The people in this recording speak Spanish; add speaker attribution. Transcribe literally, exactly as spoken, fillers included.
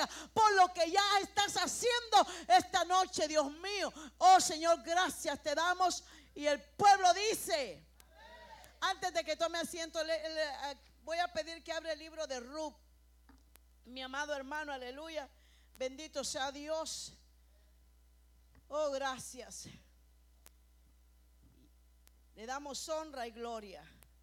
Speaker 1: por lo que ya estás haciendo esta noche, Dios mío. Oh Señor, gracias te damos. Y el pueblo dice, antes de que tome asiento, le, le, voy a pedir que abra el libro de Ruth. Mi amado hermano, aleluya. Bendito sea Dios. Oh, gracias. Le damos honra y gloria.